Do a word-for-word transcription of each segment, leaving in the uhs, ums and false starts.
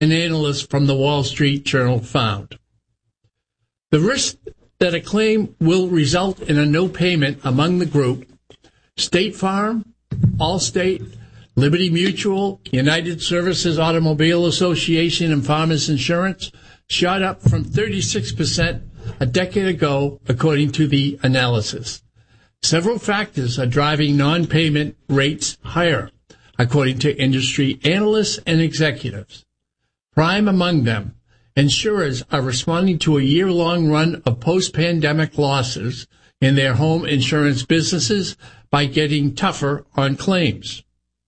an analyst from the Wall Street Journal found. The risk that a claim will result in a no payment among the group, State Farm, Allstate, Liberty Mutual, United Services Automobile Association, and Farmers Insurance, shot up from thirty-six percent a decade ago, according to the analysis. Several factors are driving non-payment rates higher, according to industry analysts and executives. Prime among them, insurers are responding to a year-long run of post-pandemic losses in their home insurance businesses by getting tougher on claims.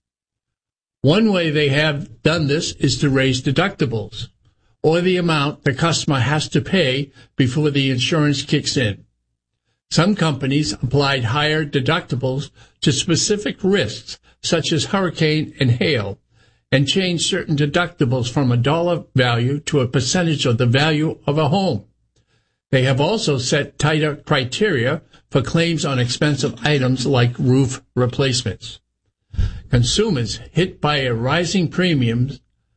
One way they have done this is to raise deductibles, or the amount the customer has to pay before the insurance kicks in. Some companies applied higher deductibles to specific risks, such as hurricane and hail, and changed certain deductibles from a dollar value to a percentage of the value of a home. They have also set tighter criteria for claims on expensive items like roof replacements. Consumers hit by a rising premiums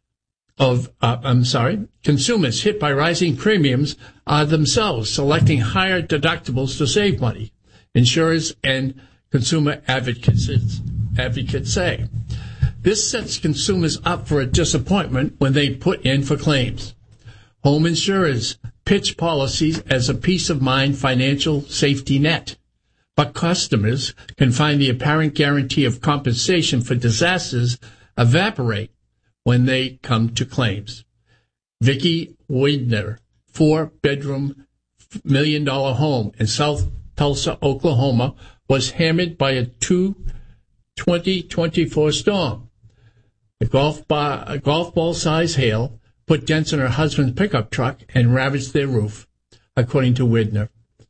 of, uh, I'm sorry, consumers hit by rising premiums are themselves selecting higher deductibles to save money, insurers and consumer advocates, advocates say. This sets consumers up for a disappointment when they put in for claims. Home insurers pitch policies as a peace of mind financial safety net, but customers can find the apparent guarantee of compensation for disasters evaporate when they come to claims. Vicki Widner, four-bedroom, million-dollar home in South Tulsa, Oklahoma, was hammered by a twenty twenty-four storm. The golf, bar, a golf ball-size hail put dents in her husband's pickup truck and ravaged their roof, according to Widner.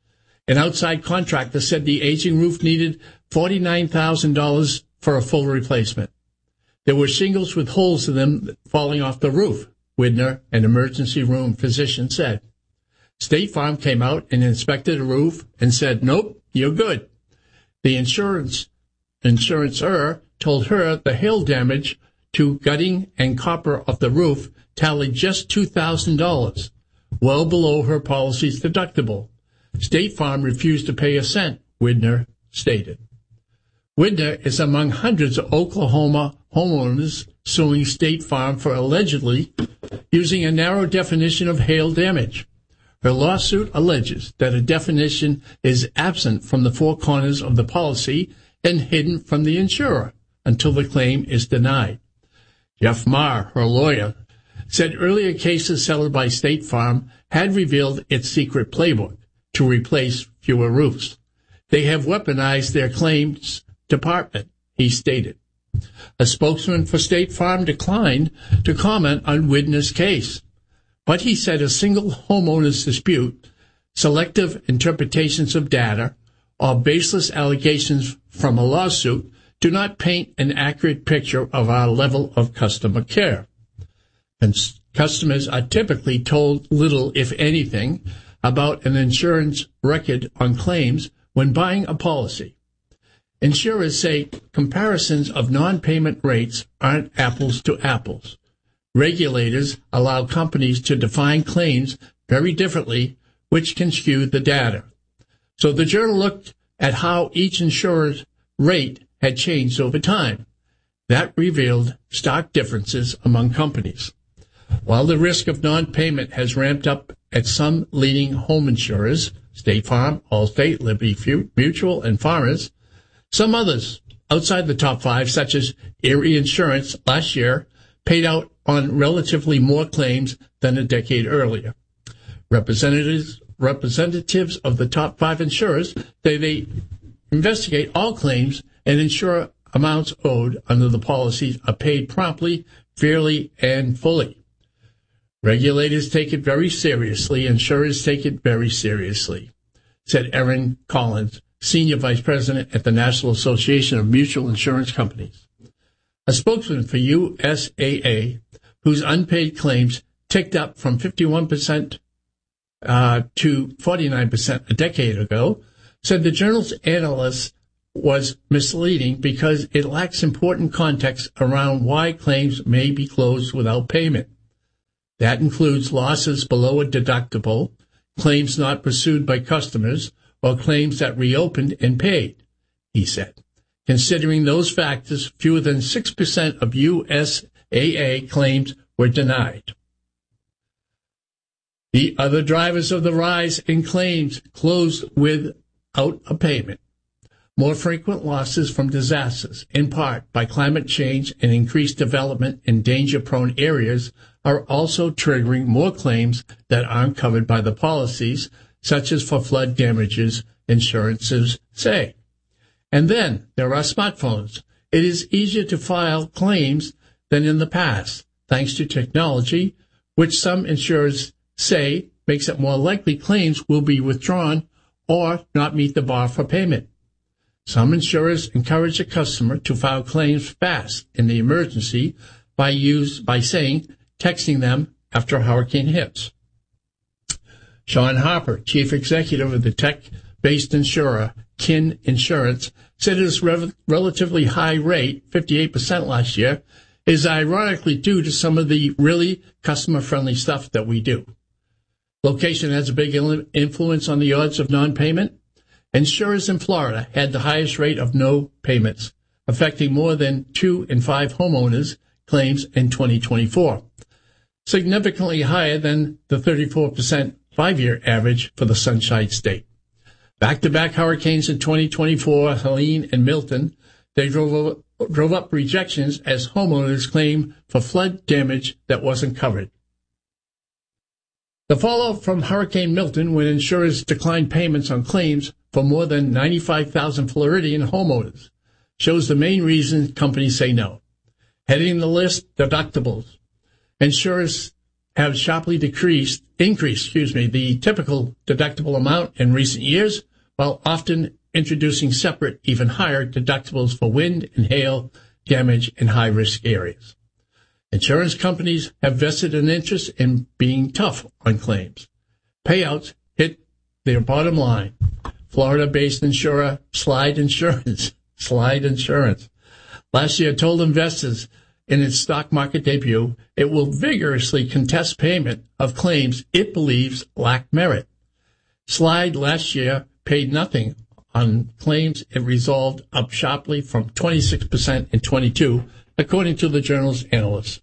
An outside contractor said the aging roof needed forty-nine thousand dollars for a full replacement. There were shingles with holes in them falling off the roof, Widner, an emergency room physician, said. State Farm came out and inspected the roof and said, nope, you're good. The insurance insurancer told her the hail damage to gutting and copper of the roof tallied just two thousand dollars, well below her policy's deductible. State Farm refused to pay a cent, Widner stated. Widner is among hundreds of Oklahoma homeowners suing State Farm for allegedly using a narrow definition of hail damage. Her lawsuit alleges that a definition is absent from the four corners of the policy and hidden from the insurer until the claim is denied. Jeff Marr, her lawyer, said earlier cases settled by State Farm had revealed its secret playbook to replace fewer roofs. They have weaponized their claims department, he stated. A spokesman for State Farm declined to comment on Widner's case, but he said a single homeowner's dispute, selective interpretations of data, or baseless allegations from a lawsuit do not paint an accurate picture of our level of customer care. And customers are typically told little, if anything, about an insurance record on claims when buying a policy. Insurers say comparisons of non-payment rates aren't apples to apples. Regulators allow companies to define claims very differently, which can skew the data. So the journal looked at how each insurer's rate had changed over time. That revealed stark differences among companies. While the risk of non-payment has ramped up at some leading home insurers, State Farm, Allstate, Liberty Mutual, and Farmers, some others outside the top five, such as Erie Insurance last year, paid out on relatively more claims than a decade earlier. Representatives representatives of the top five insurers say they investigate all claims and ensure amounts owed under the policies are paid promptly, fairly, and fully. Regulators take it very seriously. Insurers take it very seriously, said Erin Collins, Senior Vice President at the National Association of Mutual Insurance Companies. A spokesman for U S A A, whose unpaid claims ticked up from fifty-one percent uh, to forty-nine percent a decade ago, said the journal's analysis was misleading because it lacks important context around why claims may be closed without payment. That includes losses below a deductible, claims not pursued by customers, or claims that reopened and paid, he said. Considering those factors, fewer than six percent of U S A A claims were denied. The other drivers of the rise in claims closed without a payment. More frequent losses from disasters, in part by climate change and increased development in danger-prone areas, are also triggering more claims that aren't covered by the policies, such as for flood damages, insurances say. And then there are smartphones. It is easier to file claims than in the past, thanks to technology, which some insurers say makes it more likely claims will be withdrawn or not meet the bar for payment. Some insurers encourage a customer to file claims fast in the emergency by use by saying, texting them after a hurricane hits. Sean Harper, chief executive of the tech-based insurer Kin Insurance, said its re- relatively high rate, fifty-eight percent last year, is ironically due to some of the really customer-friendly stuff that we do. Location has a big influence on the odds of non-payment. Insurers in Florida had the highest rate of no payments, affecting more than two in five homeowners' claims in twenty twenty-four, significantly higher than the thirty-four percent five-year average for the Sunshine State. Back-to-back hurricanes in twenty twenty-four, Helene and Milton, they drove up, drove up rejections as homeowners claim for flood damage that wasn't covered. The fallout from Hurricane Milton, when insurers declined payments on claims for more than ninety-five thousand Floridian homeowners, shows the main reason companies say no. Heading the list, deductibles. Insurers have sharply decreased, increased, excuse me, the typical deductible amount in recent years, while often introducing separate, even higher deductibles for wind and hail damage in high-risk areas. Insurance companies have vested an interest in being tough on claims. Payouts hit their bottom line. Florida-based insurer Slide Insurance, Slide Insurance, last year told investors in its stock market debut it will vigorously contest payment of claims it believes lack merit. Slide last year paid nothing on claims it resolved, up sharply from twenty-six percent in twenty-two, according to the journal's analysts.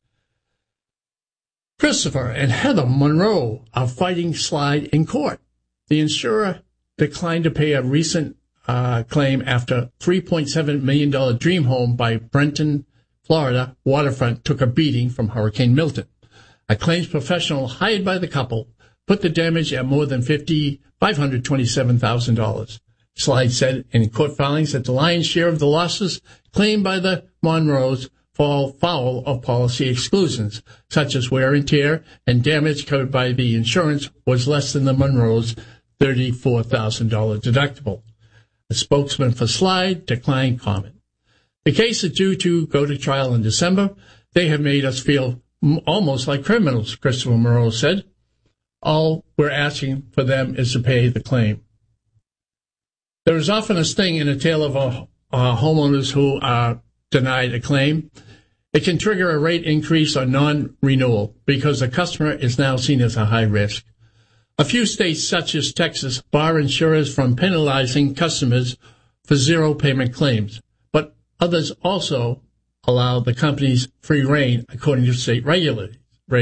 Christopher and Heather Monroe are fighting Slide in court. The insurer declined to pay a recent uh, claim after three point seven million dollars dream home by Brenton, Florida waterfront took a beating from Hurricane Milton. A claims professional hired by the couple put the damage at more than five hundred twenty-seven thousand dollars. Slide said in court filings that the lion's share of the losses claimed by the Monroes fall foul of policy exclusions, such as wear and tear, and damage covered by the insurance was less than the Monroes' thirty-four thousand dollars deductible. A spokesman for Slide declined comment. The case is due to go to trial in December. They have made us feel almost like criminals, Christopher Monroe said. All we're asking for them is to pay the claim. There is often a sting in a tale of a, uh, homeowners who are denied a claim. It can trigger a rate increase or non-renewal because the customer is now seen as a high risk. A few states, such as Texas, bar insurers from penalizing customers for zero payment claims, but others also allow the companies free rein, according to state regulators.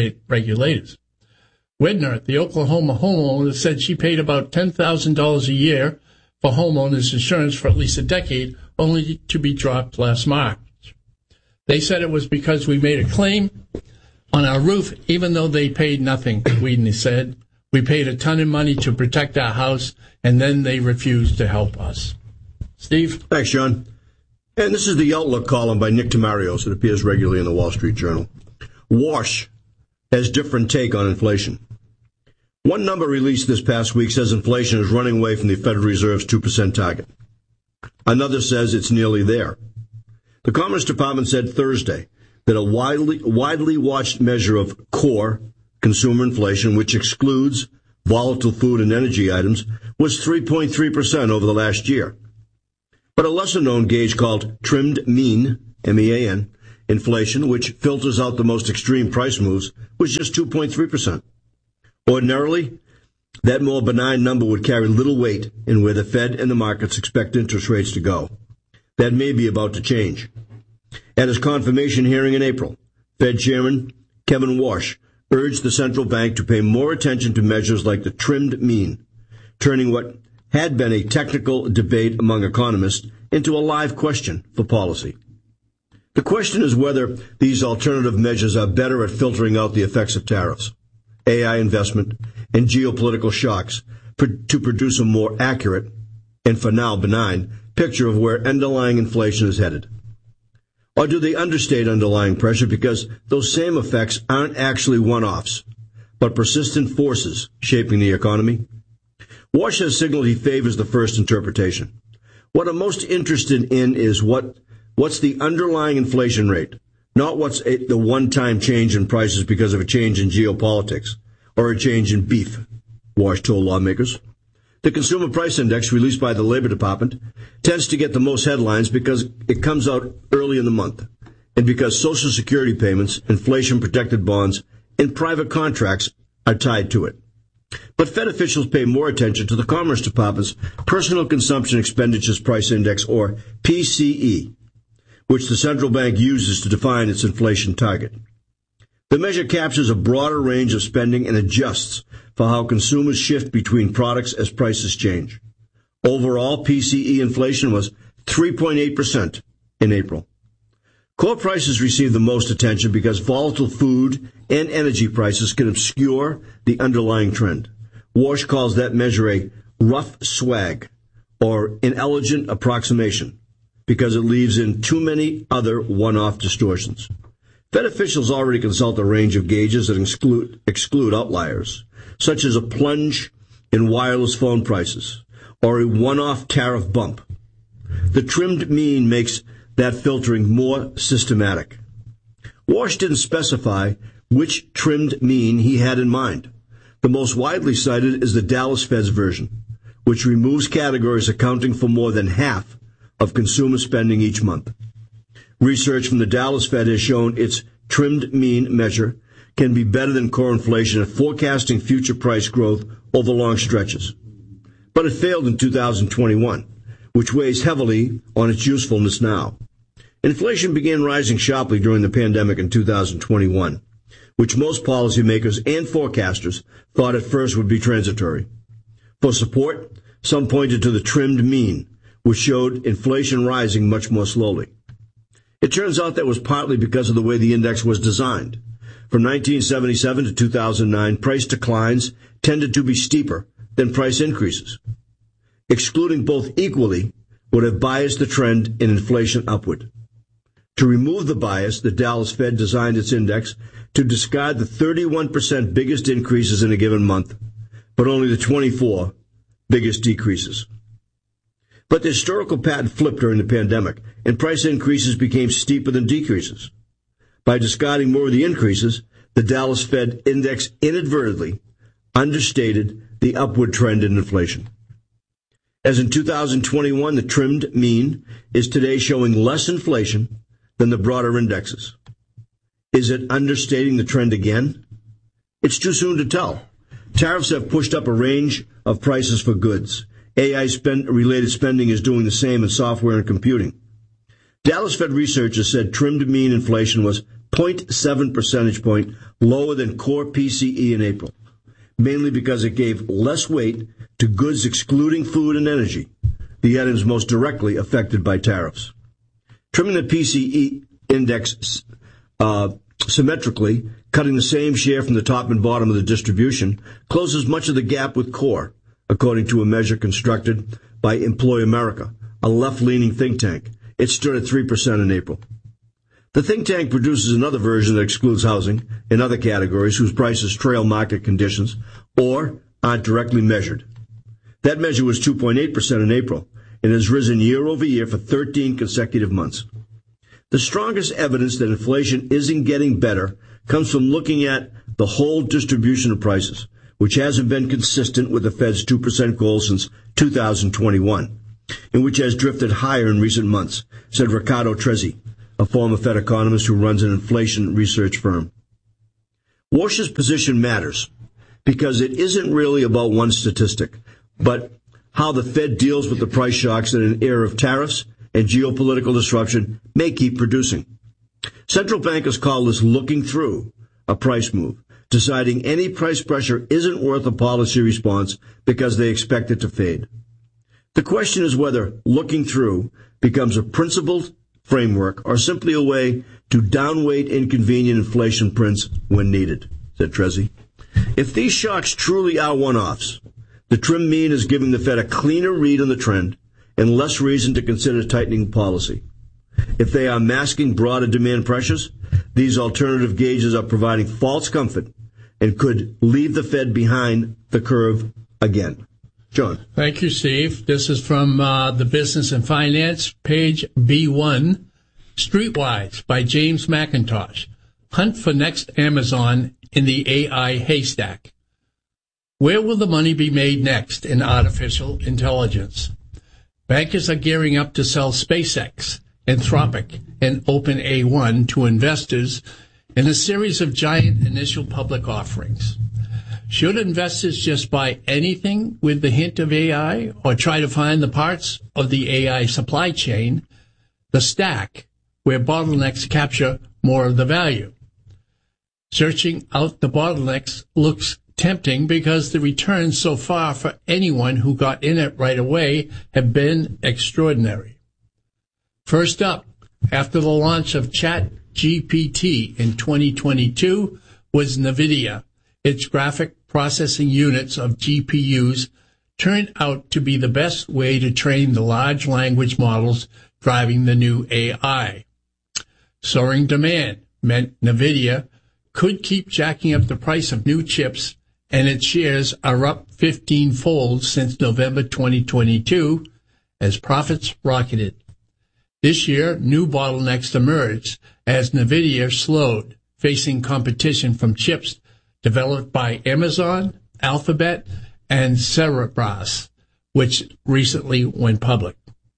Widner, the Oklahoma homeowner, said she paid about ten thousand dollars a year for homeowners insurance for at least a decade, only to be dropped last March. They said it was because we made a claim on our roof, even though they paid nothing, Widner said. We paid a ton of money to protect our house, and then they refused to help us. Steve? Thanks, John. And this is the Outlook column by Nick Tamarios. It appears regularly in the Wall Street Journal. Wash has different take on inflation. One number released this past week says inflation is running away from the Federal Reserve's two percent target. Another says it's nearly there. The Commerce Department said Thursday that a widely, widely watched measure of core consumer inflation, which excludes volatile food and energy items, was three point three percent over the last year. But a lesser-known gauge called Trimmed Mean, M E A N, inflation, which filters out the most extreme price moves, was just two point three percent. Ordinarily, that more benign number would carry little weight in where the Fed and the markets expect interest rates to go. That may be about to change. At his confirmation hearing in April, Fed Chairman Kevin Warsh urged the central bank to pay more attention to measures like the trimmed mean, turning what had been a technical debate among economists into a live question for policy. The question is whether these alternative measures are better at filtering out the effects of tariffs, A I investment, and geopolitical shocks to produce a more accurate, and for now benign, picture of where underlying inflation is headed. Or do they understate underlying pressure because those same effects aren't actually one-offs, but persistent forces shaping the economy? Warsh has signaled he favors the first interpretation. What I'm most interested in is what what's the underlying inflation rate, not what's a, the one-time change in prices because of a change in geopolitics or a change in beef, Warsh told lawmakers. The Consumer Price Index, released by the Labor Department, tends to get the most headlines because it comes out early in the month, and because Social Security payments, inflation-protected bonds, and private contracts are tied to it. But Fed officials pay more attention to the Commerce Department's Personal Consumption Expenditures Price Index, or P C E, which the central bank uses to define its inflation target. The measure captures a broader range of spending and adjusts for how consumers shift between products as prices change. Overall, P C E inflation was three point eight percent in April. Core prices receive the most attention because volatile food and energy prices can obscure the underlying trend. Warsh calls that measure a rough swag, or inelegant approximation, because it leaves in too many other one-off distortions. Fed officials already consult a range of gauges that exclude, exclude outliers, such as a plunge in wireless phone prices or a one-off tariff bump. The trimmed mean makes that filtering more systematic. Warsh didn't specify which trimmed mean he had in mind. The most widely cited is the Dallas Fed's version, which removes categories accounting for more than half of consumer spending each month. Research from the Dallas Fed has shown its trimmed mean measure can be better than core inflation at forecasting future price growth over long stretches. But it failed in two thousand twenty-one, which weighs heavily on its usefulness now. Inflation began rising sharply during the pandemic in two thousand twenty-one, which most policymakers and forecasters thought at first would be transitory. For support, some pointed to the trimmed mean, which showed inflation rising much more slowly. It turns out that was partly because of the way the index was designed. From nineteen seventy-seven to two thousand nine, price declines tended to be steeper than price increases. Excluding both equally would have biased the trend in inflation upward. To remove the bias, the Dallas Fed designed its index to discard the thirty-one percent biggest increases in a given month, but only the twenty-four biggest decreases. But the historical pattern flipped during the pandemic, and price increases became steeper than decreases. By discarding more of the increases, the Dallas Fed index inadvertently understated the upward trend in inflation. As in two thousand twenty-one, the trimmed mean is today showing less inflation than the broader indexes. Is it understating the trend again? It's too soon to tell. Tariffs have pushed up a range of prices for goods. A I-related spending is doing the same in software and computing. Dallas Fed researchers said trimmed mean inflation was zero point seven percentage point lower than core P C E in April, mainly because it gave less weight to goods excluding food and energy, the items most directly affected by tariffs. Trimming the P C E index uh, symmetrically, cutting the same share from the top and bottom of the distribution, closes much of the gap with core, according to a measure constructed by Employ America, a left-leaning think tank. It stood at three percent in April. The think tank produces another version that excludes housing and other categories whose prices trail market conditions or aren't directly measured. That measure was two point eight percent in April and has risen year over year for thirteen consecutive months. The strongest evidence that inflation isn't getting better comes from looking at the whole distribution of prices, which hasn't been consistent with the Fed's two percent goal since two thousand twenty-one, and which has drifted higher in recent months, said Riccardo Trezzi, a former Fed economist who runs an inflation research firm. Warsh's position matters because it isn't really about one statistic, but how the Fed deals with the price shocks that an era of tariffs and geopolitical disruption may keep producing. Central bankers call this looking through a price move, deciding any price pressure isn't worth a policy response because they expect it to fade. The question is whether looking through becomes a principled framework or simply a way to downweight inconvenient inflation prints when needed, said Trezy. If these shocks truly are one-offs, the trim mean is giving the Fed a cleaner read on the trend and less reason to consider tightening policy. If they are masking broader demand pressures, these alternative gauges are providing false comfort and could leave the Fed behind the curve again. John. Thank you, Steve. This is from uh, the Business and Finance, page B one, Streetwise by James McIntosh. Hunt for next Amazon in the A I haystack. Where will the money be made next in artificial intelligence? Bankers are gearing up to sell SpaceX, Anthropic, and OpenAI one to investors in a series of giant initial public offerings. Should investors just buy anything with the hint of A I or try to find the parts of the A I supply chain, the stack, where bottlenecks capture more of the value? Searching out the bottlenecks looks tempting because the returns so far for anyone who got in it right away have been extraordinary. First up, after the launch of ChatGPT in twenty twenty-two was NVIDIA. Its graphic processing units of G P Us turned out to be the best way to train the large language models driving the new A I. Soaring demand meant NVIDIA could keep jacking up the price of new chips, and its shares are up fifteen-fold since November twenty twenty-two as profits rocketed. This year, new bottlenecks emerged as NVIDIA slowed, facing competition from chips developed by Amazon, Alphabet, and Cerebras, which recently went public.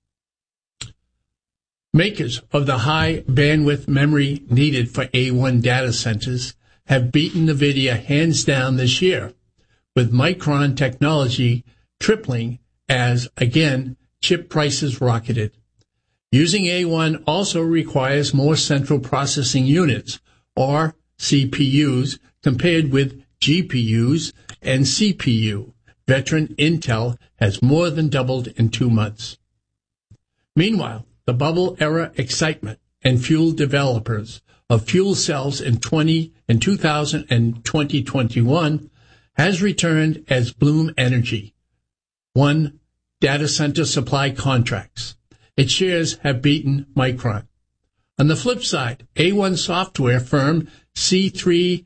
Makers of the high bandwidth memory needed for A one data centers have beaten NVIDIA hands down this year, with Micron Technology tripling as, again, chip prices rocketed. Using A one also requires more central processing units, or C P Us, compared with G P Us and C P U. Veteran Intel has more than doubled in two months. Meanwhile, the bubble-era excitement and fuel developers of fuel cells in twenty in two thousand and twenty twenty-one has returned as Bloom Energy won data center supply contracts. Its shares have beaten Micron. On the flip side, A one software firm C three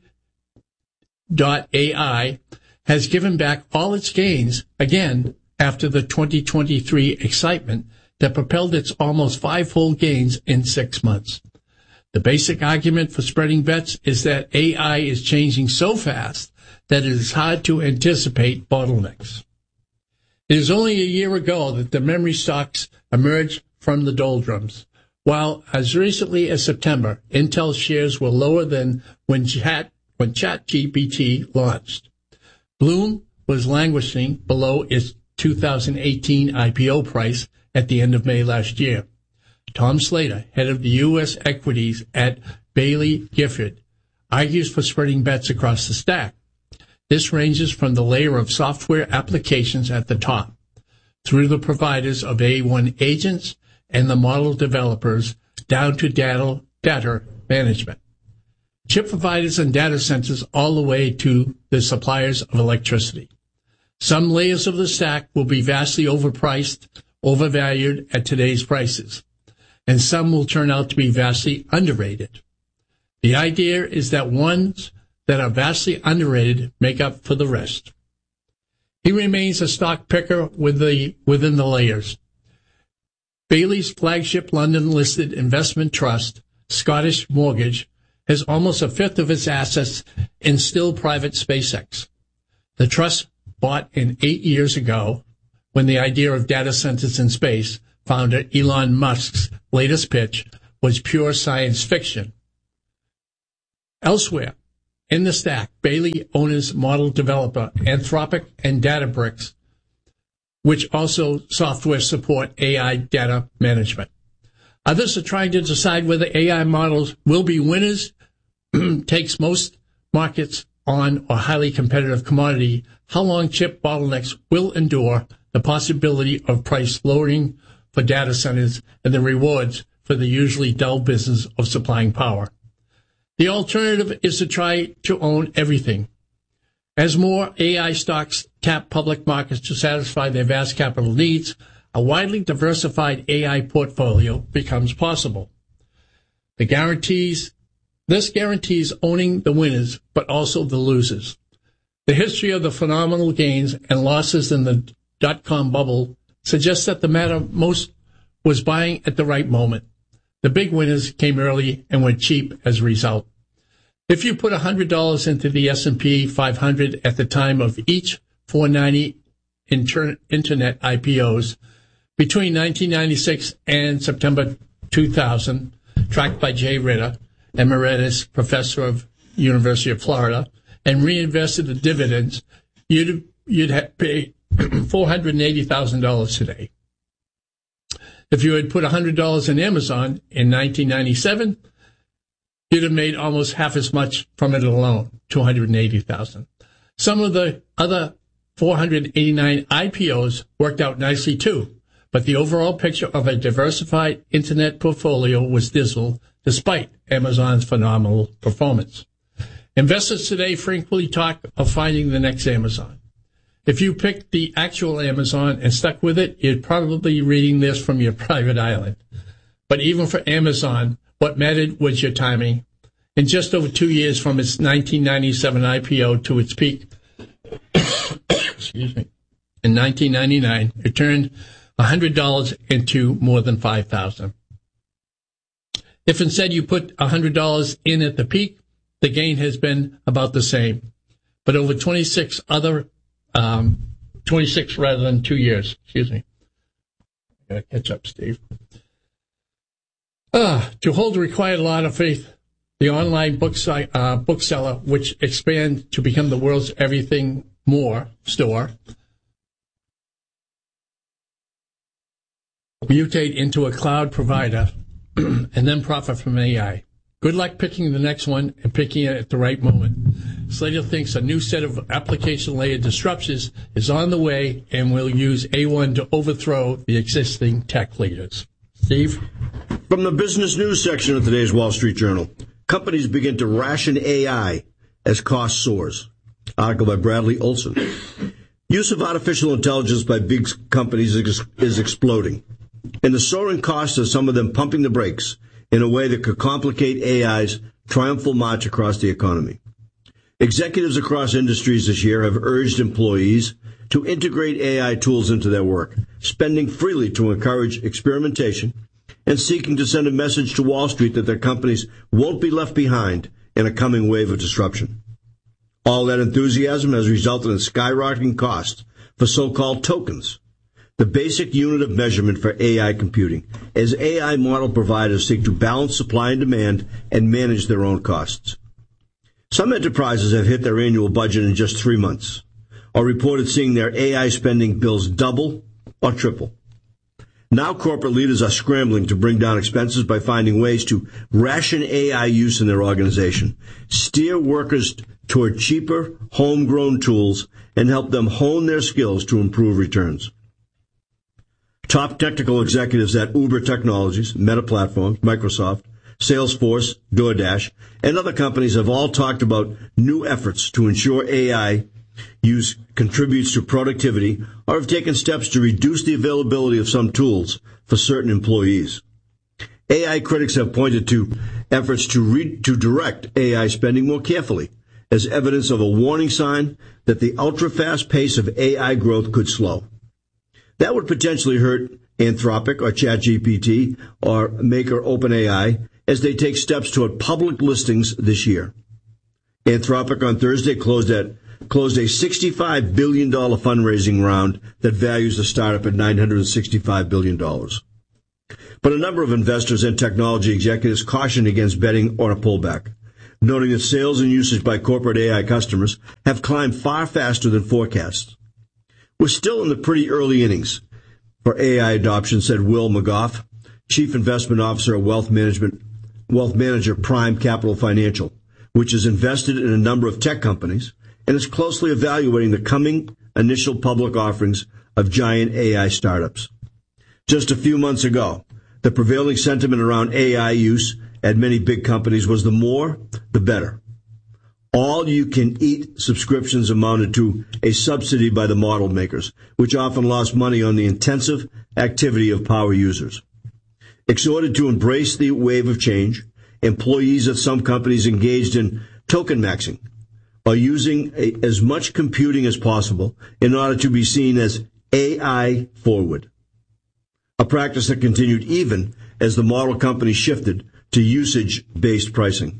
dot A I has given back all its gains again after the twenty twenty-three excitement that propelled its almost five-fold gains in six months. The basic argument for spreading bets is that A I is changing so fast that it is hard to anticipate bottlenecks. It is only a year ago that the memory stocks emerged from the doldrums, while as recently as September, Intel shares were lower than when Chat when ChatGPT launched. Bloom was languishing below its two thousand eighteen I P O price at the end of May last year. Tom Slater, head of the U S equities at Baillie Gifford, argues for spreading bets across the stack. This ranges from the layer of software applications at the top, through the providers of A one agents and the model developers, down to data, data management. Chip providers and data centers all the way to the suppliers of electricity. Some layers of the stack will be vastly overpriced, overvalued at today's prices, and some will turn out to be vastly underrated. The idea is that ones that are vastly underrated make up for the rest. He remains a stock picker with the, within the layers. Bailey's flagship London-listed investment trust, Scottish Mortgage, has almost a fifth of its assets in still private SpaceX. The trust, bought in eight years ago, when the idea of data centers in space, founder Elon Musk's latest pitch, was pure science fiction. Elsewhere in the stack, Bailey owns model developer Anthropic and Databricks, which also software support A I data management. Others are trying to decide whether A I models will be winners, takes most markets on or highly competitive commodity, how long chip bottlenecks will endure, the possibility of price lowering for data centers, and the rewards for the usually dull business of supplying power. The alternative is to try to own everything. As more A I stocks tap public markets to satisfy their vast capital needs, a widely diversified A I portfolio becomes possible. The guarantees, this guarantees owning the winners, but also the losers. The history of the phenomenal gains and losses in the dot-com bubble suggests that the matter most was buying at the right moment. The big winners came early and went cheap as a result. If you put one hundred dollars into the S and P five hundred at the time of each four ninety inter- internet I P Os between nineteen ninety-six and September two thousand, tracked by Jay Ritter, emeritus professor of University of Florida, and reinvested the dividends, you'd you'd have paid four hundred eighty thousand dollars today. If you had put one hundred dollars in Amazon in nineteen ninety-seven, you'd have made almost half as much from it alone, two hundred eighty thousand dollars. Some of the other four hundred eighty-nine I P Os worked out nicely too, but the overall picture of a diversified internet portfolio was dismal despite Amazon's phenomenal performance. Investors today frequently talk of finding the next Amazon. If you picked the actual Amazon and stuck with it, you'd probably be reading this from your private island. But even for Amazon, what mattered was your timing. In just over two years from its nineteen ninety-seven I P O to its peak, excuse me, in nineteen ninety-nine, it turned one hundred dollars into more than five thousand dollars. If instead you put one hundred dollars in at the peak, the gain has been about the same. But over twenty-six other, um, twenty-six rather than two years, excuse me. I gotta catch up, Steve. Uh, to hold required a lot of faith, the online book site, uh, bookseller, which expand to become the world's everything more store, mutate into a cloud provider, and then profit from A I. Good luck picking the next one and picking it at the right moment. Slater thinks a new set of application layer disruptions is on the way and will use A one to overthrow the existing tech leaders. Steve? From the business news section of today's Wall Street Journal, companies begin to ration A I as cost soars. Article by Bradley Olson. Use of artificial intelligence by big companies is, is exploding, and the soaring cost of some of them pumping the brakes in a way that could complicate A I's triumphal march across the economy. Executives across industries this year have urged employees to integrate A I tools into their work, spending freely to encourage experimentation and seeking to send a message to Wall Street that their companies won't be left behind in a coming wave of disruption. All that enthusiasm has resulted in skyrocketing costs for so-called tokens, the basic unit of measurement for A I computing, as A I model providers seek to balance supply and demand and manage their own costs. Some enterprises have hit their annual budget in just three months, or reported seeing their A I spending bills double or triple. Now corporate leaders are scrambling to bring down expenses by finding ways to ration A I use in their organization, steer workers toward cheaper, homegrown tools, and help them hone their skills to improve returns. Top technical executives at Uber Technologies, Meta Platforms, Microsoft, Salesforce, DoorDash, and other companies have all talked about new efforts to ensure A I use contributes to productivity, or have taken steps to reduce the availability of some tools for certain employees. A I critics have pointed to efforts to, re- to direct A I spending more carefully as evidence of a warning sign that the ultra-fast pace of A I growth could slow. That would potentially hurt Anthropic or ChatGPT or maker OpenAI as they take steps toward public listings this year. Anthropic on Thursday closed at closed a sixty-five billion dollars fundraising round that values the startup at nine hundred sixty-five billion dollars. But a number of investors and technology executives cautioned against betting on a pullback, noting that sales and usage by corporate A I customers have climbed far faster than forecasts. We're still in the pretty early innings for A I adoption, said Will McGough, Chief Investment Officer at Wealth Management, Wealth Manager Prime Capital Financial, which is invested in a number of tech companies and is closely evaluating the coming initial public offerings of giant A I startups. Just a few months ago, the prevailing sentiment around A I use at many big companies was the more, the better. All-you-can-eat subscriptions amounted to a subsidy by the model makers, which often lost money on the intensive activity of power users. Exhorted to embrace the wave of change, employees at some companies engaged in token maxing, are using a, as much computing as possible in order to be seen as A I forward, a practice that continued even as the model company shifted to usage-based pricing.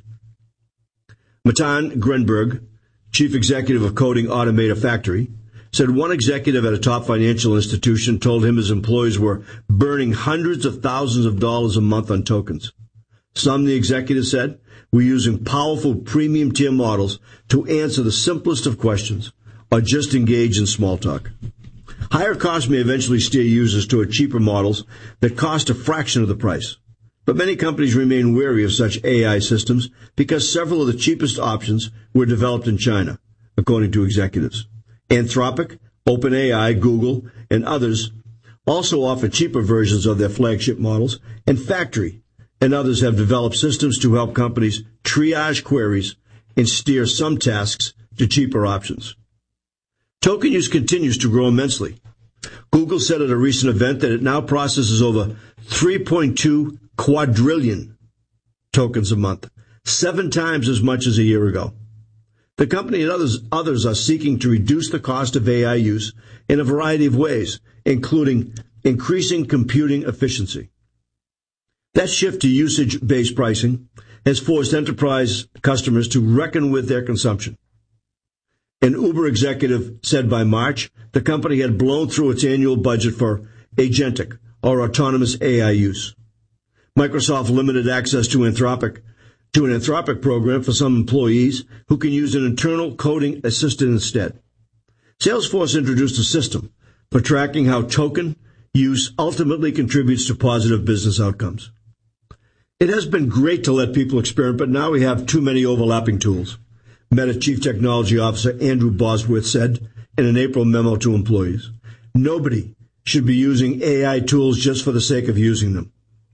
Matan Grenberg, chief executive of Coding Automator Factory, said one executive at a top financial institution told him his employees were burning hundreds of thousands of dollars a month on tokens. Some, the executive said, were using powerful premium tier models to answer the simplest of questions or just engage in small talk. Higher costs may eventually steer users toward cheaper models that cost a fraction of the price. But many companies remain wary of such A I systems because several of the cheapest options were developed in China, according to executives. Anthropic, OpenAI, Google, and others also offer cheaper versions of their flagship models, and Factory and others have developed systems to help companies triage queries and steer some tasks to cheaper options. Token use continues to grow immensely. Google said at a recent event that it now processes over three point two quadrillion tokens a month, seven times as much as a year ago. The company and others, others are seeking to reduce the cost of A I use in a variety of ways, including increasing computing efficiency. That shift to usage-based pricing has forced enterprise customers to reckon with their consumption. An Uber executive said by March the company had blown through its annual budget for agentic or autonomous A I use. Microsoft limited access to Anthropic to an Anthropic program for some employees who can use an internal coding assistant instead. Salesforce introduced a system for tracking how token use ultimately contributes to positive business outcomes. It has been great to let people experiment, but now we have too many overlapping tools, Meta Chief Technology Officer Andrew Bosworth said in an April memo to employees. Nobody should be using A I tools just for the sake of using them.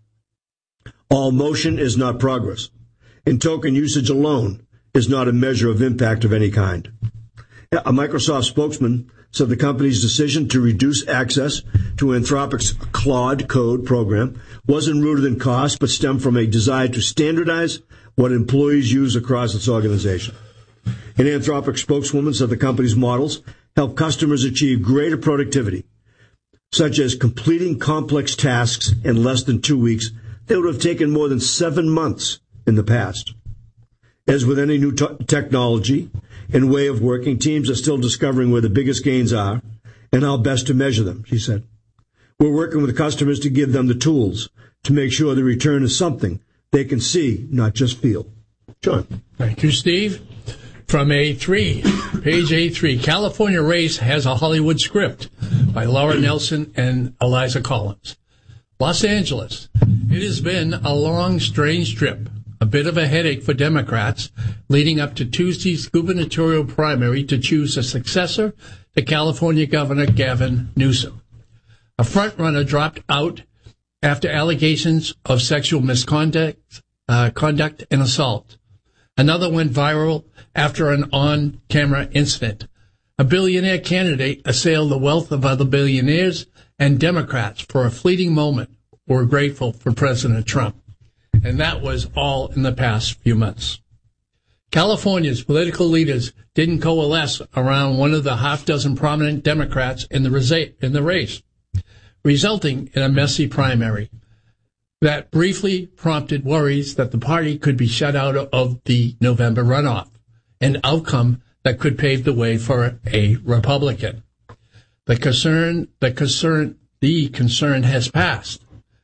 All motion is not progress, and token usage alone is not a measure of impact of any kind. A Microsoft spokesman said the company's decision to reduce access to Anthropic's Claude Code program wasn't rooted in cost, but stemmed from a desire to standardize what employees use across its organization. An Anthropic spokeswoman said the company's models help customers achieve greater productivity, such as completing complex tasks in less than two weeks that would have taken more than seven months in the past. As with any new t- technology and way of working, teams are still discovering where the biggest gains are and how best to measure them, she said. We're working with customers to give them the tools to make sure the return is something they can see, not just feel. John. Thank you, Steve. From A three, page A three, California Race has a Hollywood script by Laura Nelson and Eliza Collins. Los Angeles. It has been a long, strange trip, a bit of a headache for Democrats leading up to Tuesday's gubernatorial primary to choose a successor to California Governor Gavin Newsom. A frontrunner dropped out after allegations of sexual misconduct uh, conduct and assault. Another went viral after an on-camera incident. A billionaire candidate assailed the wealth of other billionaires, and Democrats, for a fleeting moment, were grateful for President Trump. And that was all in the past few months. California's political leaders didn't coalesce around one of the half dozen prominent Democrats in the, in the race, resulting in a messy primary that briefly prompted worries that the party could be shut out of the November runoff, an outcome that could pave the way for a Republican. The concern, the concern, the concern has passed.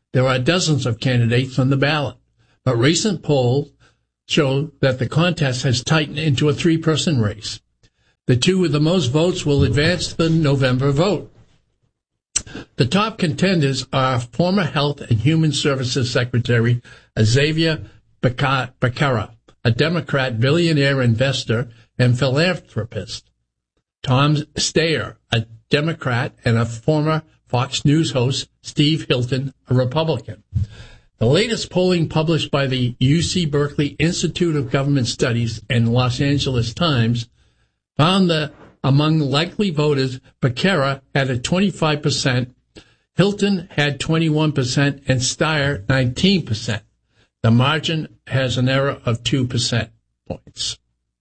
There are dozens of candidates on the ballot, but recent polls show that the contest has tightened into a three-person race. The two with the most votes will advance to the November vote. The top contenders are former Health and Human Services Secretary Xavier Becerra, a Democrat billionaire investor and philanthropist, Tom Steyer, a Democrat, and a former Fox News host, Steve Hilton, a Republican. The latest polling published by the U C Berkeley Institute of Government Studies and Los Angeles Times found that among likely voters, Becerra had a twenty-five percent, Hilton had twenty-one percent, and Steyer nineteen percent. The margin has an error of two percent points.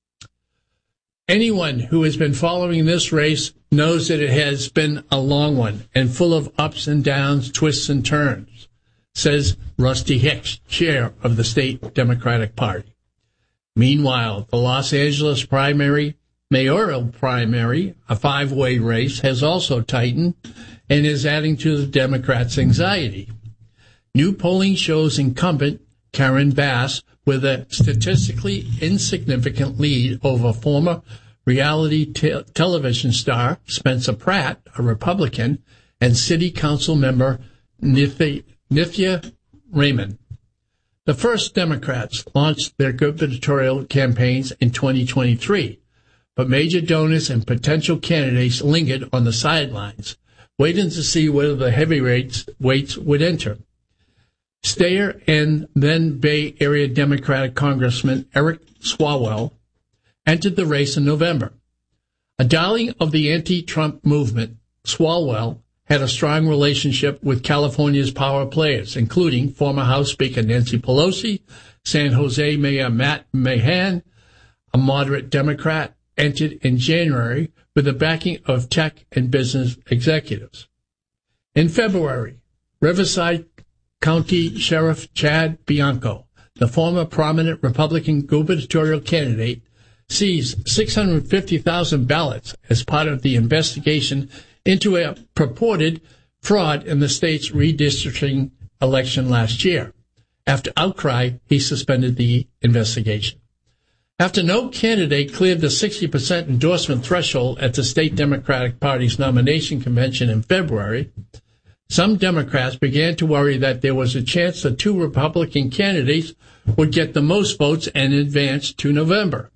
Anyone who has been following this race knows that it has been a long one and full of ups and downs, twists and turns, says Rusty Hicks, chair of the state Democratic Party. Meanwhile, the Los Angeles primary, mayoral primary, a five-way race, has also tightened and is adding to the Democrats' anxiety. New polling shows incumbent Karen Bass with a statistically insignificant lead over former reality te- television star Spencer Pratt, a Republican, and city council member Nithya, Nithya Raymond. The first Democrats launched their gubernatorial campaigns in twenty twenty-three, but major donors and potential candidates lingered on the sidelines, waiting to see whether the heavyweights weights would enter. Steyer and then Bay Area Democratic Congressman Eric Swalwell entered the race in November. A darling of the anti-Trump movement, Swalwell had a strong relationship with California's power players, including former House Speaker Nancy Pelosi, San Jose Mayor Matt Mahan, a moderate Democrat, entered in January with the backing of tech and business executives. In February, Riverside County Sheriff Chad Bianco, the former prominent Republican gubernatorial candidate, seized six hundred fifty thousand ballots as part of the investigation into a purported fraud in the state's redistricting election last year. After outcry, he suspended the investigation. After no candidate cleared the sixty percent endorsement threshold at the state Democratic Party's nomination convention in February, some Democrats began to worry that there was a chance the two Republican candidates would get the most votes and advance to November.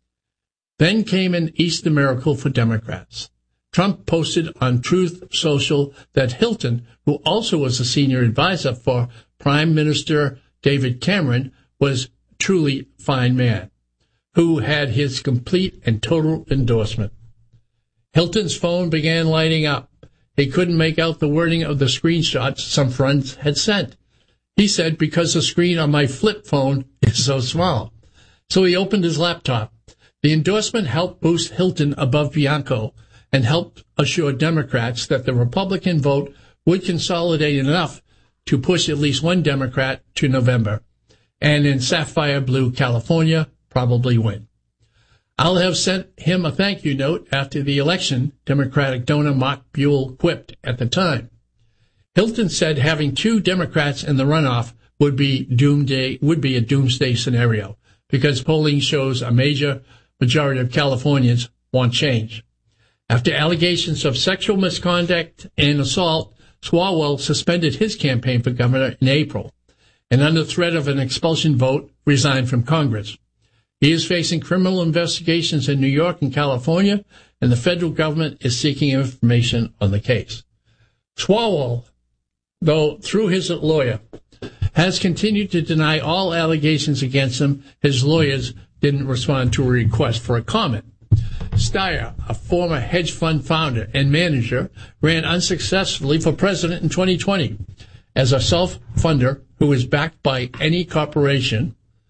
Then came an Easter miracle for Democrats. Trump posted on Truth Social that Hilton, who also was a senior advisor for Prime Minister David Cameron, was truly a fine man, who had his complete and total endorsement. Hilton's phone began lighting up. He couldn't make out the wording of the screenshots some friends had sent. He said, because the screen on my flip phone is so small. So he opened his laptop. The endorsement helped boost Hilton above Bianco and helped assure Democrats that the Republican vote would consolidate enough to push at least one Democrat to November, and in Sapphire Blue, California, probably win. I'll have sent him a thank you note after the election, Democratic donor Mark Buell quipped at the time. Hilton said having two Democrats in the runoff would be doomsday, would be a doomsday scenario because polling shows a major majority of Californians want change. After allegations of sexual misconduct and assault, Swalwell suspended his campaign for governor in April and under threat of an expulsion vote resigned from Congress. He is facing criminal investigations in New York and California, and the federal government is seeking information on the case. Swalwell, though through his lawyer, has continued to deny all allegations against him. His lawyers didn't respond to a request for a comment. Steyer, a former hedge fund founder and manager, ran unsuccessfully for president in twenty twenty. As a self-funder who is backed by any corporation,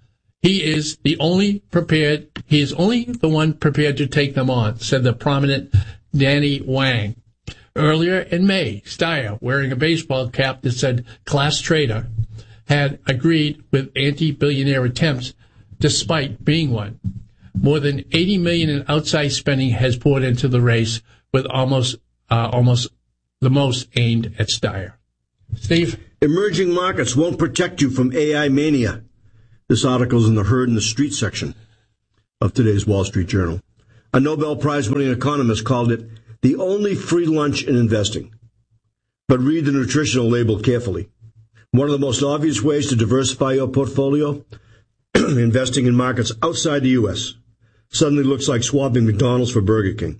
he is the only prepared, he is only the one prepared to take them on, said the prominent Danny Wang. Earlier in May, Steyer, wearing a baseball cap that said class trader, had agreed with anti-billionaire attempts despite being one. More than eighty million dollars in outside spending has poured into the race, with almost uh, almost the most aimed at Steyer. Steve? Emerging markets won't protect you from A I mania. This article's in the Herd in the Street section of today's Wall Street Journal. A Nobel Prize-winning economist called it the only free lunch in investing. But read the nutritional label carefully. One of the most obvious ways to diversify your portfolio, investing in markets outside the U S, suddenly looks like swapping McDonald's for Burger King.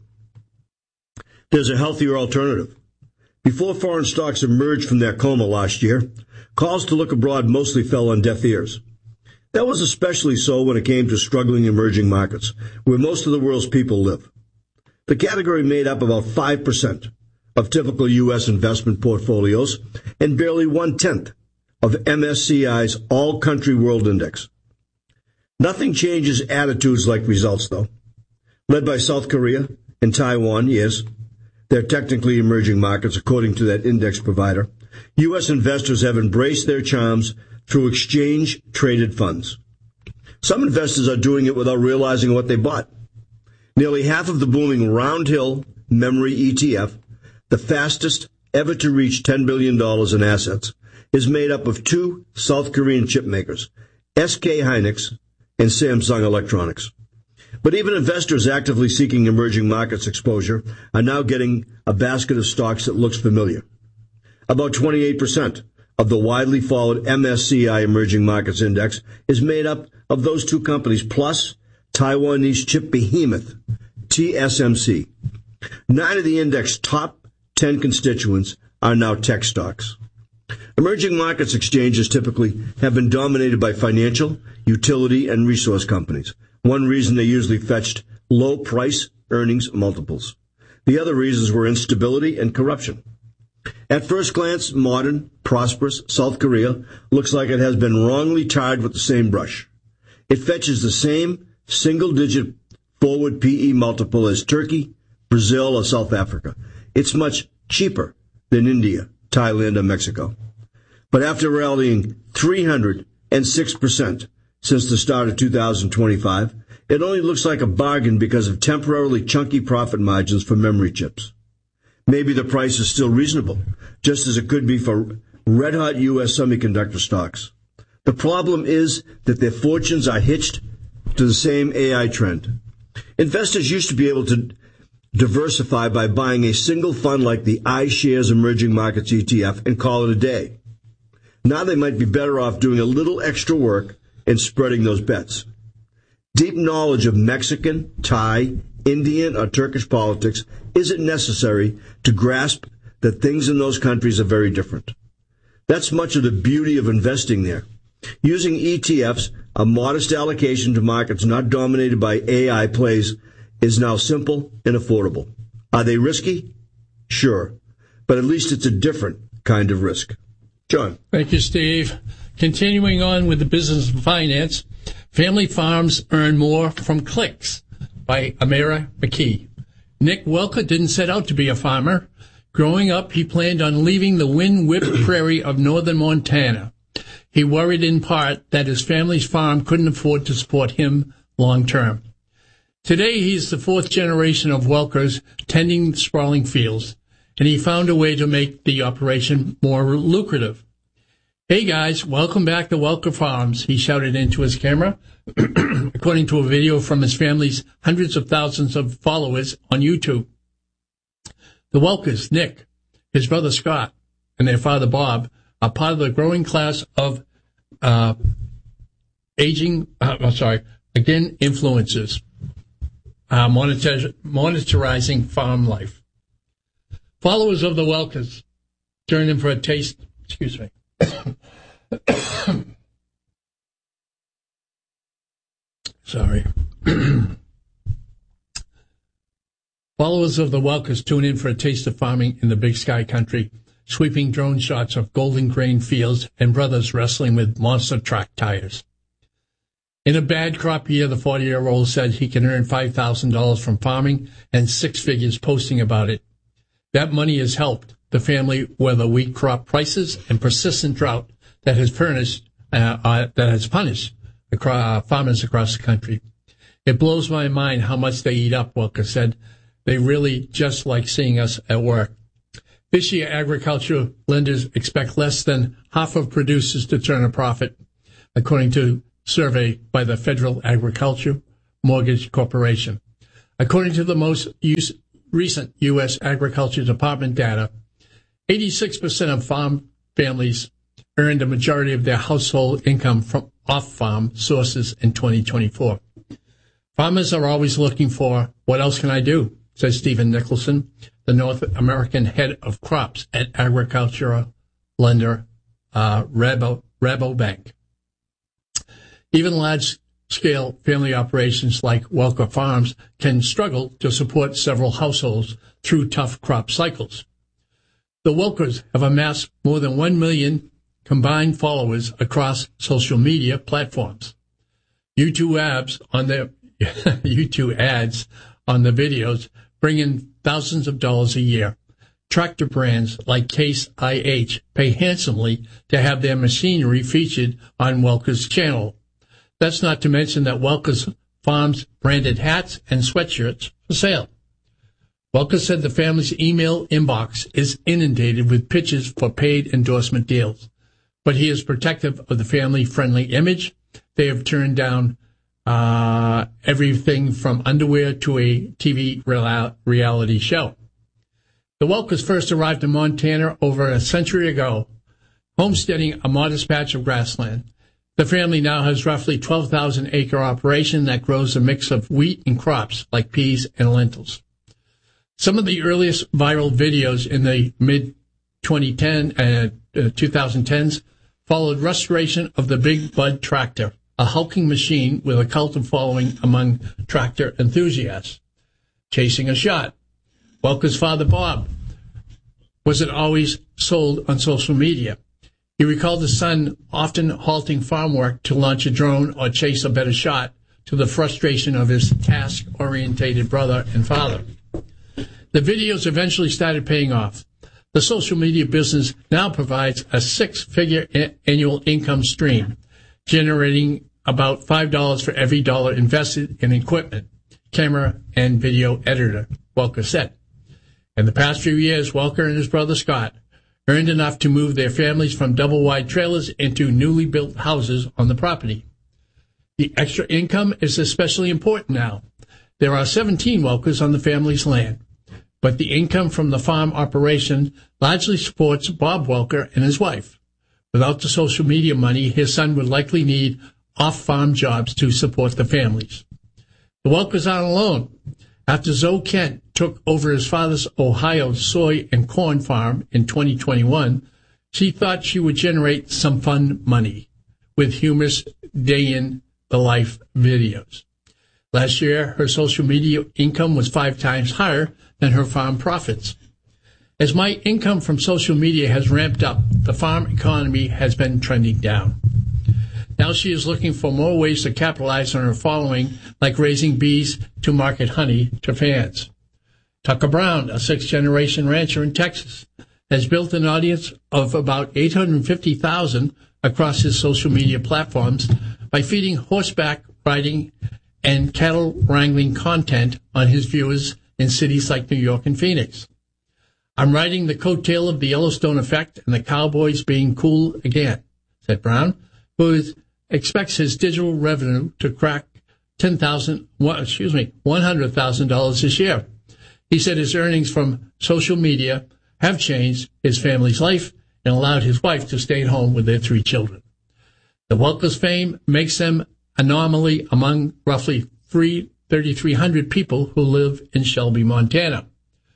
There's a healthier alternative. Before foreign stocks emerged from their coma last year, calls to look abroad mostly fell on deaf ears. That was especially so when it came to struggling emerging markets, where most of the world's people live. The category made up about five percent of typical U S investment portfolios and barely one-tenth of M S C I's All-Country World Index. Nothing changes attitudes like results, though. Led by South Korea and Taiwan, yes, they're technically emerging markets, according to that index provider. U S investors have embraced their charms through exchange-traded funds. Some investors are doing it without realizing what they bought. Nearly half of the booming Round Hill Memory E T F, the fastest ever to reach ten billion dollars in assets, is made up of two South Korean chip makers, S K Hynix and Samsung Electronics. But even investors actively seeking emerging markets exposure are now getting a basket of stocks that looks familiar. About twenty-eight percent of the widely followed M S C I Emerging Markets Index is made up of those two companies, plus Taiwanese chip behemoth T S M C. Nine of the index's top ten constituents are now tech stocks. Emerging markets exchanges typically have been dominated by financial, utility, and resource companies. One reason they usually fetched low price earnings multiples. The other reasons were instability and corruption. At first glance, modern, prosperous South Korea looks like it has been wrongly tarred with the same brush. It fetches the same single-digit forward P E multiple as Turkey, Brazil, or South Africa. It's much cheaper than India, Thailand, or Mexico. But after rallying three hundred six percent since the start of two thousand twenty-five, it only looks like a bargain because of temporarily chunky profit margins for memory chips. Maybe the price is still reasonable, just as it could be for red-hot U S semiconductor stocks. The problem is that their fortunes are hitched to the same A I trend. Investors used to be able to diversify by buying a single fund like the iShares Emerging Markets E T F and call it a day. Now they might be better off doing a little extra work and spreading those bets. Deep knowledge of Mexican, Thai, Indian, or Turkish politics isn't necessary to grasp that things in those countries are very different. That's much of the beauty of investing there. Using E T Fs, a modest allocation to markets not dominated by A I plays, is now simple and affordable. Are they risky? Sure. But at least it's a different kind of risk. John. Thank you, Steve. Continuing on with the business of finance, family farms earn more from clicks by Amira McKee. Nick Welker didn't set out to be a farmer. Growing up, he planned on leaving the wind-whipped prairie of northern Montana. He worried in part that his family's farm couldn't afford to support him long term. Today, he's the fourth generation of Welkers tending the sprawling fields, and he found a way to make the operation more lucrative. Hey guys, welcome back to Welker Farms, he shouted into his camera, according to a video from his family's hundreds of thousands of followers on YouTube. The Welkers, Nick, his brother Scott, and their father Bob, are part of the growing class of uh, aging, uh, I'm sorry, again, influencers, uh, monitor, monitorizing farm life. Followers of the Welkers join in for a taste, excuse me. Sorry. Followers of the Welkers tune in for a taste of farming in the Big Sky country, sweeping drone shots of golden grain fields and brothers wrestling with monster truck tires. In a bad crop year, the forty-year-old said he can earn five thousand dollars from farming and six figures posting about it. That money has helped the family weather wheat crop prices and persistent drought that has furnished, uh, uh, that has punished across, uh, farmers across the country. It blows my mind how much they eat up, Welker said. They really just like seeing us at work. This year, agricultural lenders expect less than half of producers to turn a profit, according to a survey by the Federal Agriculture Mortgage Corporation. According to the most use, recent U S Agriculture Department data, eighty-six percent of farm families earned a majority of their household income from off-farm sources in twenty twenty-four. Farmers are always looking for, what else can I do, says Stephen Nicholson, the North American head of crops at agricultural lender uh, Rabo, Rabobank. Even large-scale family operations like Welker Farms can struggle to support several households through tough crop cycles. The Welkers have amassed more than one million combined followers across social media platforms. YouTube ads on their YouTube ads on the videos bring in thousands of dollars a year. Tractor brands like Case I H pay handsomely to have their machinery featured on Welker's channel. That's not to mention that Welker's Farms branded hats and sweatshirts for sale. Welker said the family's email inbox is inundated with pitches for paid endorsement deals, but he is protective of the family-friendly image. They have turned down uh, everything from underwear to a T V real- reality show. The Welkers first arrived in Montana over a century ago, homesteading a modest patch of grassland. The family now has roughly twelve thousand acre operation that grows a mix of wheat and crops like peas and lentils. Some of the earliest viral videos in the mid twenty ten uh, uh, twenty tens followed restoration of the Big Bud tractor, a hulking machine with a cult of following among tractor enthusiasts. Chasing a shot. Welker's father, Bob, wasn't always sold on social media. He recalled his son often halting farm work to launch a drone or chase a better shot, to the frustration of his task-orientated brother and father. The videos eventually started paying off. The social media business now provides a six-figure a- annual income stream, generating about five dollars for every dollar invested in equipment, camera, and video editor, Welker said. In the past few years, Welker and his brother Scott earned enough to move their families from double-wide trailers into newly built houses on the property. The extra income is especially important now. There are seventeen Welkers on the family's land, but the income from the farm operation largely supports Bob Welker and his wife. Without the social media money, his son would likely need off-farm jobs to support the families. The Welkers aren't alone. After Zoe Kent took over his father's Ohio soy and corn farm in twenty twenty-one, she thought she would generate some fun money with humorous day-in-the-life videos. Last year, her social media income was five times higher than her farm profits. As my income from social media has ramped up, the farm economy has been trending down. Now she is looking for more ways to capitalize on her following, like raising bees to market honey to fans. Tucker Brown, a sixth-generation rancher in Texas, has built an audience of about eight hundred fifty thousand across his social media platforms by feeding horseback riding and cattle wrangling content on his viewers in cities like New York and Phoenix. I'm riding the coattail of the Yellowstone effect and the cowboys being cool again, said Brown, who is, expects his digital revenue to crack ten thousand, excuse me, one hundred thousand dollars this year. He said his earnings from social media have changed his family's life and allowed his wife to stay at home with their three children. The Welkers' fame makes them anomaly among roughly thirty-three hundred people who live in Shelby, Montana.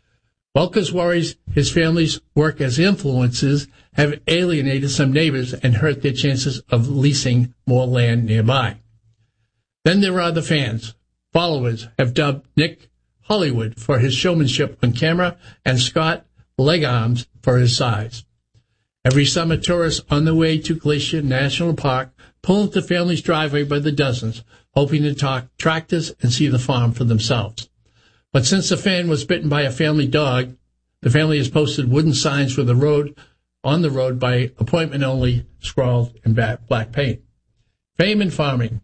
Welkers worries his family's work as influencers have alienated some neighbors and hurt their chances of leasing more land nearby. Then there are the fans. Followers have dubbed Nick Hollywood for his showmanship on camera and Scott Legarms for his size. Every summer, tourists on the way to Glacier National Park pull into the family's driveway by the dozens, hoping to talk tractors and see the farm for themselves. But since the fan was bitten by a family dog, the family has posted wooden signs for the road, on the road by appointment only, scrawled in black paint. Fame and farming.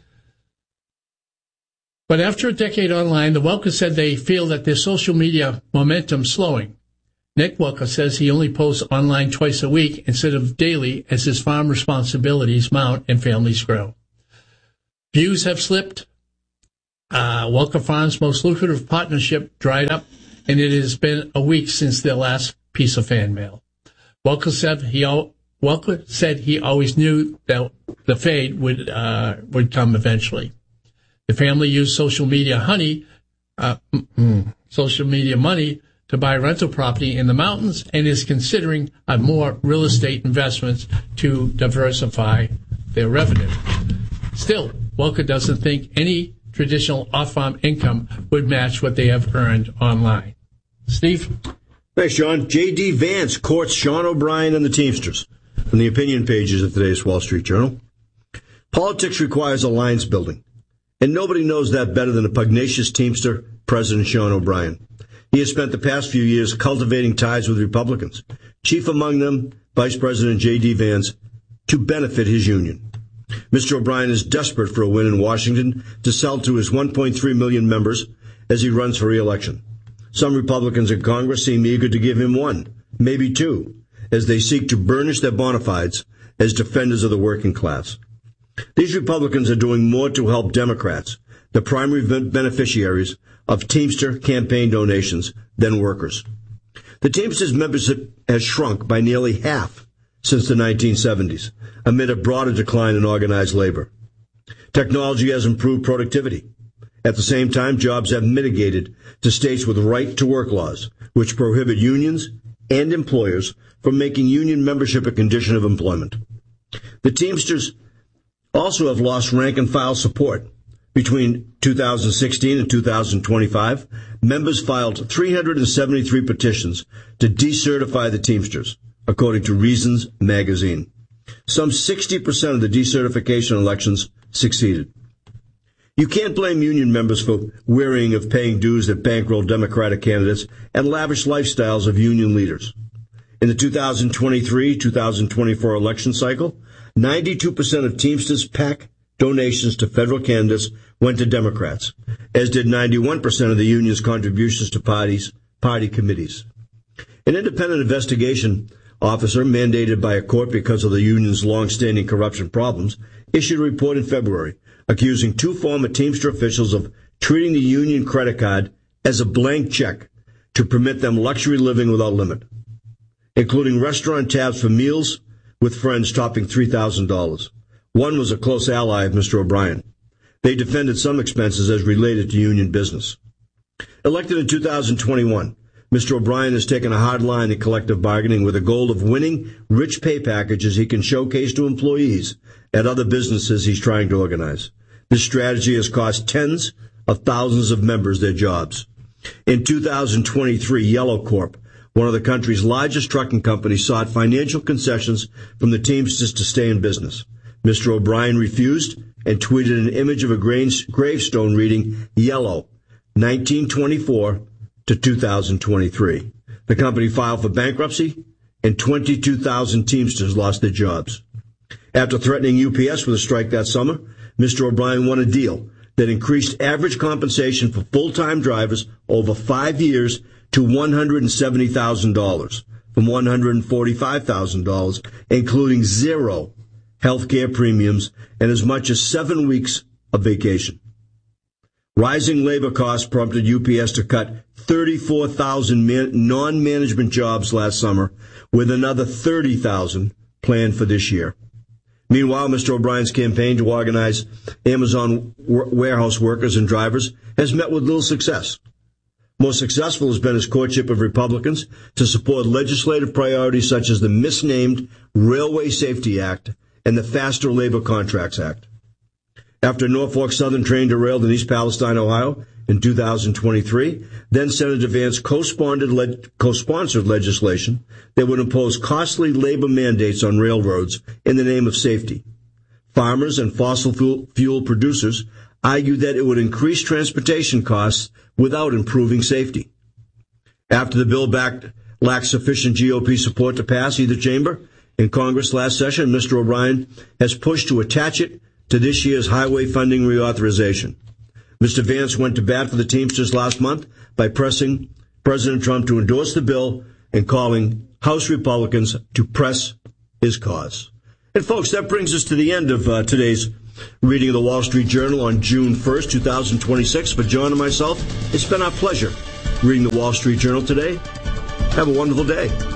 But after a decade online, the Welkers said they feel that their social media momentum slowing. Nick Welker says he only posts online twice a week instead of daily as his farm responsibilities mount and families grow. Views have slipped. Uh, Welker Farms' most lucrative partnership dried up, and it has been a week since their last piece of fan mail. Welker said he al- Welker said he always knew that the fade would uh, would come eventually. The family used social media honey, uh, social media money to buy rental property in the mountains and is considering a more real estate investments to diversify their revenue. Still, Welker doesn't think any traditional off-farm income would match what they have earned online. Steve? Thanks, John. J D. Vance courts Sean O'Brien and the Teamsters from the opinion pages of today's Wall Street Journal. Politics requires alliance building, and nobody knows that better than a pugnacious Teamster, President Sean O'Brien. He has spent the past few years cultivating ties with Republicans, chief among them Vice President J D. Vance, to benefit his union. Mister O'Brien is desperate for a win in Washington to sell to his one point three million members as he runs for re-election. Some Republicans in Congress seem eager to give him one, maybe two, as they seek to burnish their bona fides as defenders of the working class. These Republicans are doing more to help Democrats, the primary beneficiaries of Teamster campaign donations, than workers. The Teamsters membership has shrunk by nearly half since the nineteen seventies, amid a broader decline in organized labor. Technology has improved productivity. At the same time, jobs have mitigated to states with right-to-work laws, which prohibit unions and employers from making union membership a condition of employment. The Teamsters also have lost rank-and-file support. Between two thousand sixteen and two thousand twenty-five, members filed three hundred seventy-three petitions to decertify the Teamsters, according to Reasons magazine. Some sixty percent of the decertification elections succeeded. You can't blame union members for wearying of paying dues that bankroll Democratic candidates and lavish lifestyles of union leaders. In the two thousand twenty-three two thousand twenty-four election cycle, ninety-two percent of Teamsters PAC donations to federal candidates went to Democrats, as did ninety-one percent of the union's contributions to parties, party committees. An independent investigation officer mandated by a court because of the union's long-standing corruption problems issued a report in February accusing two former Teamster officials of treating the union credit card as a blank check to permit them luxury living without limit, including restaurant tabs for meals with friends topping three thousand dollars. One was a close ally of Mister O'Brien. They defended some expenses as related to union business. Elected in two thousand twenty-one, Mister O'Brien has taken a hard line in collective bargaining with a goal of winning rich pay packages he can showcase to employees at other businesses he's trying to organize. This strategy has cost tens of thousands of members their jobs. In two thousand twenty-three, Yellow Corp, one of the country's largest trucking companies, sought financial concessions from the Teamsters to stay in business. Mister O'Brien refused and tweeted an image of a gravestone reading Yellow, nineteen twenty-four to two thousand twenty-three. The company filed for bankruptcy, and twenty-two thousand Teamsters lost their jobs. After threatening U P S with a strike that summer, Mister O'Brien won a deal that increased average compensation for full-time drivers over five years to one hundred seventy thousand dollars, from one hundred forty-five thousand dollars, including zero health care premiums and as much as seven weeks of vacation. Rising labor costs prompted U P S to cut thirty-four thousand man- non-management jobs last summer, with another thirty thousand planned for this year. Meanwhile, Mister O'Brien's campaign to organize Amazon w- warehouse workers and drivers has met with little success. Most successful has been his courtship of Republicans to support legislative priorities such as the misnamed Railway Safety Act and the Faster Labor Contracts Act. After Norfolk Southern train derailed in East Palestine, Ohio in two thousand twenty-three, then Senator Vance co-sponsored, le- co-sponsored legislation that would impose costly labor mandates on railroads in the name of safety. Farmers and fossil fuel, fuel producers argued that it would increase transportation costs without improving safety. After the bill backed, lacked sufficient G O P support to pass either chamber in Congress last session, Mister O'Brien has pushed to attach it to this year's highway funding reauthorization. Mister Vance went to bat for the Teamsters last month by pressing President Trump to endorse the bill and calling House Republicans to press his cause. And folks, that brings us to the end of uh, today's reading of the Wall Street Journal on June first, twenty twenty-six. For John and myself, it's been our pleasure reading the Wall Street Journal today. Have a wonderful day.